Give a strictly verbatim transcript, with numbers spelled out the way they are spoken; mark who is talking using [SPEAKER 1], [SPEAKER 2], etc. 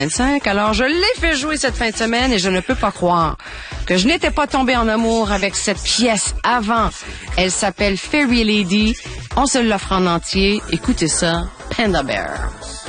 [SPEAKER 1] vingt-cinq. Alors, je l'ai fait jouer cette fin de semaine et je ne peux pas croire que je n'étais pas tombée en amour avec cette pièce avant. Elle s'appelle Fairy Lady. On se l'offre en entier. Écoutez ça, Panda Bear.